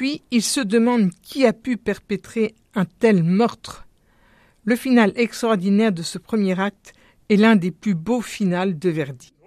Puis il se demande qui a pu perpétrer un tel meurtre. Le final extraordinaire de ce premier acte est l'un des plus beaux finals de Verdi.